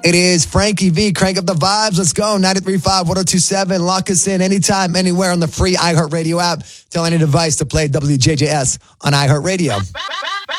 It is Frankie V. Crank up the vibes. Let's go. 93.5, 102.7. Lock us in anytime, anywhere on the free iHeartRadio app. Tell any device to play WJJS on iHeartRadio.